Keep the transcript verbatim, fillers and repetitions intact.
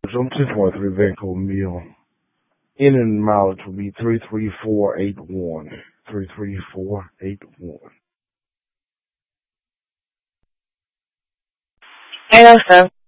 I'm two twenty-three Vancouver Mill. In and mileage will be three three four eight one. three three four eight one. Hello, sir.